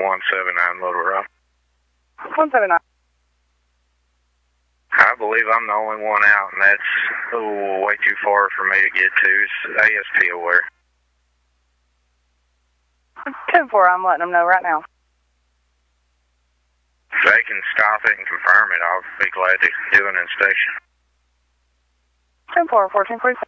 179 Little Rock. 179. I believe I'm the only one out, and that's way too far for me to get to. It's ASP aware. 10-4, I'm letting them know right now. If they can stop it and confirm it, I'll be glad to do an inspection. 10-4, 1446.